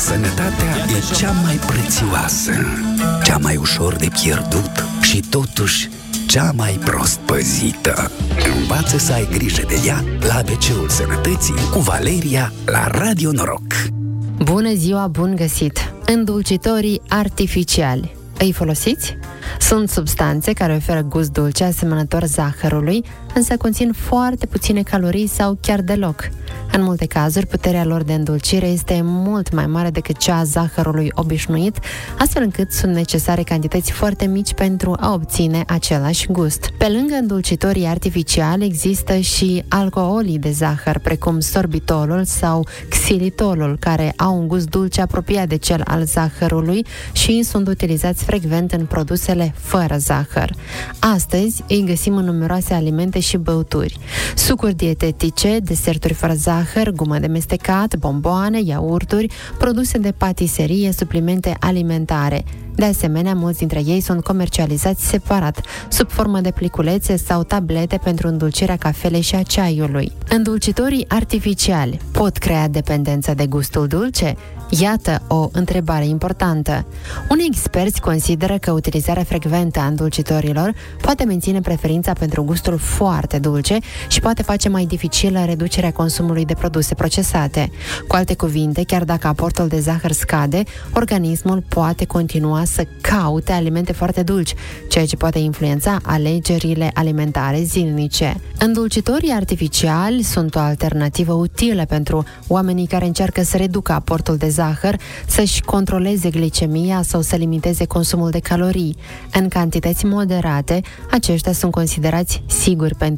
Sănătatea e cea mai prețioasă, cea mai ușor de pierdut și totuși cea mai prost păzită. Învață să ai grijă de ea la ABC-ul Sănătății cu Valeria la Radio Noroc. Bună ziua, bun găsit! Îndulcitorii artificiali. Îi folosiți? Sunt substanțe care oferă gust dulce asemănător zahărului, însă conțin foarte puține calorii sau chiar deloc. În multe cazuri, puterea lor de îndulcire este mult mai mare decât cea a zahărului obișnuit, astfel încât sunt necesare cantități foarte mici pentru a obține același gust. Pe lângă îndulcitorii artificiali, există și alcoolii de zahăr, precum sorbitolul sau xilitolul, care au un gust dulce apropiat de cel al zahărului și sunt utilizați frecvent în produsele fără zahăr. Astăzi îi găsim în numeroase alimente și băuturi. Sucuri dietetice, deserturi fără zahăr, gumă de mestecat, bomboane, iaurturi, produse de patiserie, suplimente alimentare. De asemenea, mulți dintre ei sunt comercializați separat, sub formă de pliculețe sau tablete pentru îndulcirea cafelei și a ceaiului. Îndulcitorii artificiali pot crea dependență de gustul dulce? Iată o întrebare importantă. Unii experți consideră că utilizarea frecventă a îndulcitorilor poate menține preferința pentru gustul foarte dulce și poate face mai dificilă reducerea consumului de produse procesate. Cu alte cuvinte, chiar dacă aportul de zahăr scade, organismul poate continua să caute alimente foarte dulci, ceea ce poate influența alegerile alimentare zilnice. Îndulcitorii artificiali sunt o alternativă utilă pentru oamenii care încearcă să reducă aportul de zahăr, să-și controleze glicemia sau să limiteze consumul de calorii. În cantități moderate, aceștia sunt considerați siguri pentru